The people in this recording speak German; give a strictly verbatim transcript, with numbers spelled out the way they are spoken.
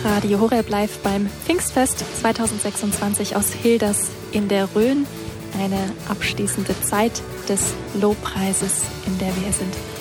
Radio Horeb live beim Pfingstfest zweitausendsechsundzwanzig aus Hilders in der Rhön. Eine abschließende Zeit des Lobpreises, in der wir sind.